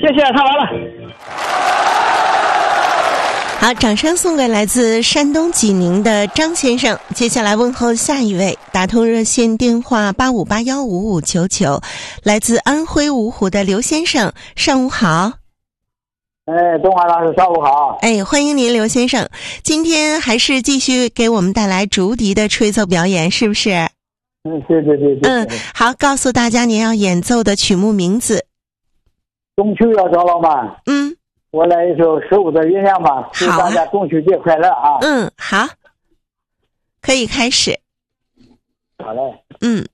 谢谢，唱完了。 好，掌声送给来自山东济宁的张先生。接下来问候下一位，打通热线电话85815599，来自安徽芜湖的刘先生，上午好。 东华老师，上午好。 欢迎您，刘先生。今天还是继续给我们带来竹笛的吹奏表演，是不是？ 对。 好，告诉大家您要演奏的曲目名字。 中秋要着了嘛？我来一首15的鸳鸯吧，祝大家中秋节快乐啊！ 好，可以开始。 好嘞。